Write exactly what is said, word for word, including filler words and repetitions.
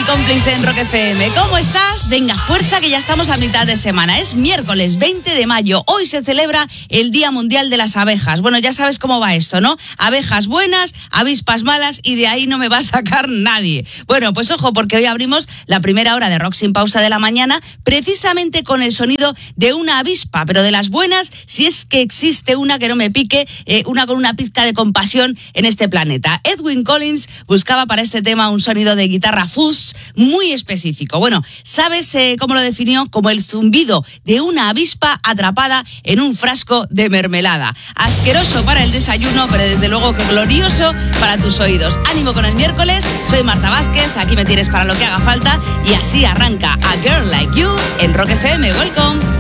cómplice en Rock F M. ¿Cómo estás? Venga, fuerza que ya estamos a mitad de semana. Es miércoles veinte de mayo. Hoy se celebra el Día Mundial de las Abejas. Bueno, ya sabes cómo va esto, ¿no? Abejas buenas, avispas malas y de ahí no me va a sacar nadie. Bueno, pues ojo, porque hoy abrimos la primera hora de Rock Sin Pausa de la mañana precisamente con el sonido de una avispa, pero de las buenas, si es que existe una que no me pique, eh, una con una pizca de compasión en este planeta. Edwyn Collins buscaba para este tema un sonido de guitarra fuzz muy específico. Bueno, ¿sabes eh, cómo lo definió? Como el zumbido de una avispa atrapada en un frasco de mermelada. Asqueroso para el desayuno, pero desde luego que glorioso para tus oídos. Ánimo con el miércoles, soy Marta Vázquez, aquí me tienes para lo que haga falta y así arranca A Girl Like You en Rock F M. Welcome.